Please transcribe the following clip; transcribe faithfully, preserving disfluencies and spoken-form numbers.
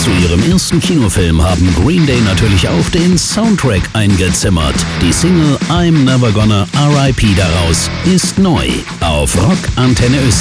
Zu ihrem ersten Kinofilm haben Green Day natürlich auch den Soundtrack eingezimmert. Die Single I'm Never Gonna R I P daraus ist neu auf Rock Antenne Österreich.